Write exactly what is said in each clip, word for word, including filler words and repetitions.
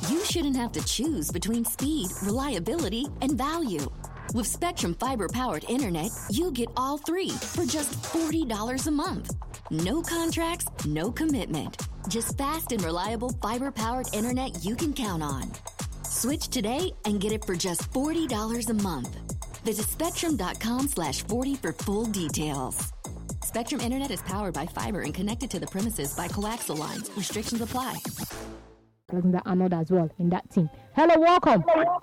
you shouldn't have to choose between speed, reliability, and value. With Spectrum Fiber-powered internet, you get all three for just forty dollars a month. No contracts, no commitment. Just fast and reliable fiber-powered internet you can count on. Switch today and get it for just forty dollars a month. Visit spectrum.com slash 40 for full details. Spectrum Internet is powered by fiber and connected to the premises by coaxial lines. Restrictions apply. Arnold as well in that team. Hello, welcome.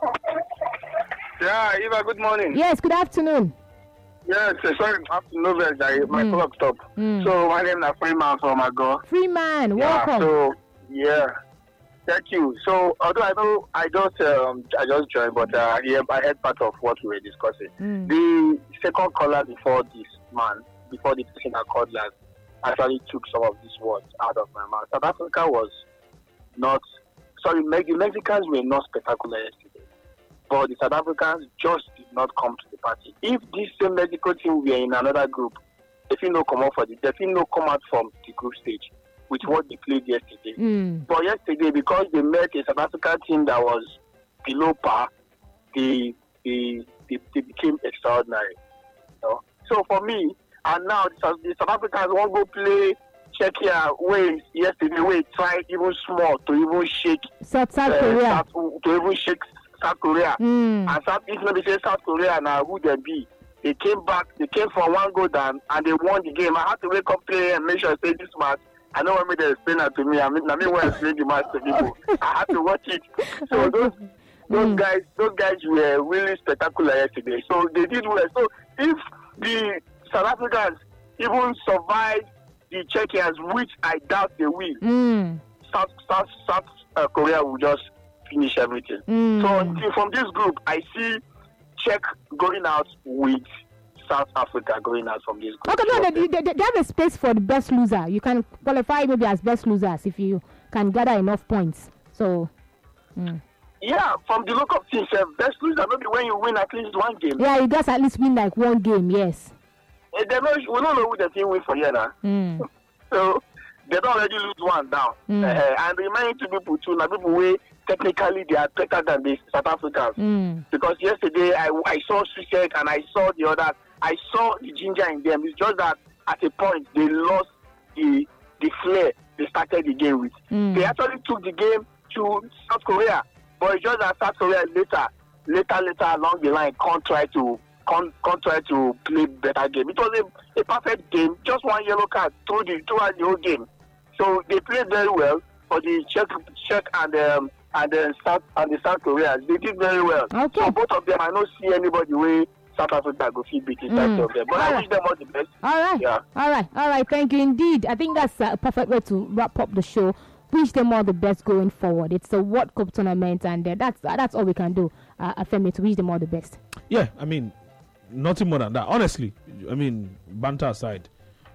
Yeah, Eva, good morning. Yes, good afternoon. Yes, uh, sorry, afternoon, uh, my Mm. clock stopped. Mm. So, my name is Freeman from Ago. Freeman, Yeah, welcome. so, yeah, thank you. So, although I know I just, um, I just joined, but uh, yeah, I heard part of what we were discussing. Mm. The second caller before this man, before the person that called last, actually took some of these words out of my mouth. South Africa was not, sorry, the Mexicans were not spectacular yesterday, but the South Africans just did not come to the party. If this same Mexico team were in another group, they feel no come out for the, they feel no come out from the group stage with what they played yesterday. Mm. But yesterday, because they met a South African team that was below par, they they, they, they became extraordinary. You know? So for me, and now the South, the South Africans won't go play Czechia ways yesterday, where they tried even small to even shake South, South uh, Korea. South, to even shake South Korea. Mm. And South, if maybe say South Korea now who they be, they came back, they came from one goal down and they won the game. I had to wake up play and make sure I say this match. I know what made them explain that to me. I mean, I mean when I explain the match to people, I had to watch it. So those those Mm. guys, those guys were really spectacular yesterday. So they did well. So if the South Africans even survive the Czechians, which I doubt they will, Mm. South South South uh, Korea will just finish everything. Mm. So until from this group, I see Czech going out with South Africa going out from this group. Okay, no, So, they, they, they have a space for the best loser. You can qualify maybe as best losers if you can gather enough points. So, mm. yeah, from the look of things, uh, best loser maybe when you win at least one game. yeah, you guys at least win like one game, yes. Uh, they know, we don't know who the team win for here now. Mm. So they don't already lose one down. Mm. Uh, and remaining two people too, now people way technically they are better than the South Africans. Mm. Because yesterday I, I saw Susek and I saw the other. I saw the ginger in them. It's just that at a point they lost the the flair they started the game with. Mm. They actually took the game to South Korea, but it's just that South Korea later, later, later along the line, can't try to can't, can't try to play better game. It was a, a perfect game, just one yellow card through the throughout the whole game. So they played very well for the Czech, Czech and um, and the South and the South Koreans. They did very well. Okay. So both of them, I don't see anybody way South Africa go feel beat inside Mm. of them. But All I right. wish them all the best. All right. Yeah. All right. All right. Thank you indeed. I think that's a perfect way to wrap up the show. Wish them all the best going forward. It's a World Cup tournament, and uh, that's uh, that's all we can do, uh, Femi, to wish them all the best. Yeah, I mean, nothing more than that. Honestly, I mean, banter aside,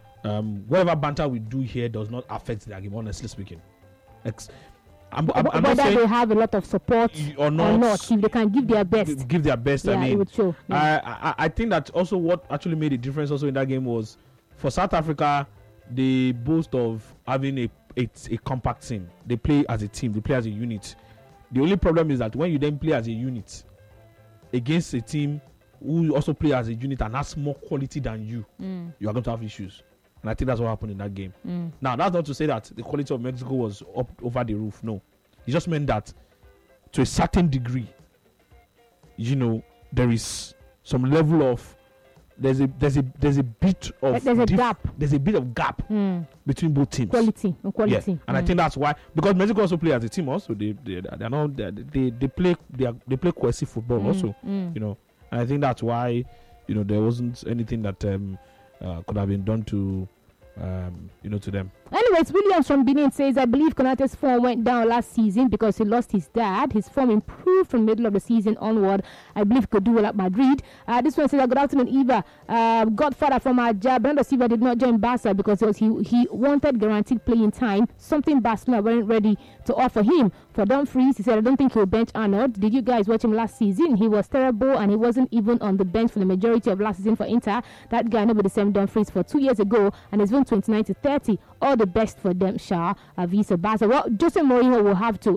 um, whatever banter we do here does not affect the game. Honestly speaking, Ex- I'm, I'm, I'm not Whether saying they have a lot of support or or not, not, if they can give their best, give their best. yeah, I mean, it would show. Yeah. I, I I think that also what actually made a difference also in that game was for South Africa, they boast of having a a, a compact team. They play as a team. They play as a unit. The only problem is that when you then play as a unit against a team who also play as a unit and has more quality than you, Mm. you are going to have issues. And I think that's what happened in that game. Mm. Now, that's not to say that the quality of Mexico was up over the roof. No, it just meant that to a certain degree, you know, there is some level of there's a there's a there's a bit of There's a diff- gap. There's a bit of gap Mm. between both teams. Quality, uh, quality. Yeah, and I Mm. think that's why, because Mexico also play as a team. Also, they they they are not they they, they play they are, they play cohesive football. Mm, Also, mm. you know, and I think that's why, you know, there wasn't anything that um uh, could have been done to um you know to them. Anyways, Williams from Benin says, I believe Konate's form went down last season because he lost his dad. His form improved from middle of the season onward. I believe he could do well at Madrid. Uh, this one says, good afternoon, Eva. Uh, Godfather from Ajah. Bernardo Silva did not join Barca because it was, he, he wanted guaranteed playing time, something Barcelona weren't ready to offer him. For Dumfries, he said, I don't think he'll bench Arnold. Did you guys watch him last season? He was terrible and he wasn't even on the bench for the majority of last season for Inter. That guy nobody sent Dumfries for two years ago and he's been twenty-nine to thirty. All the best for them, Shah, uh, Visa Barca. Well, Jose Mourinho will have to